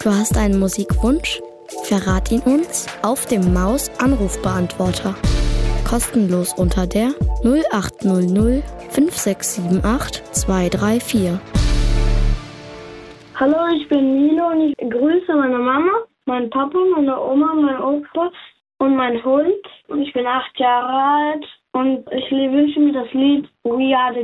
Du hast einen Musikwunsch? Verrat ihn uns auf dem Maus-Anrufbeantworter. Kostenlos unter der 0800 5678 234. Hallo, ich bin Milo und ich grüße meine Mama, meinen Papa, meine Oma, meinen Opa und meinen Hund. Und ich bin 8 Jahre alt und ich wünsche mir das Lied We Are the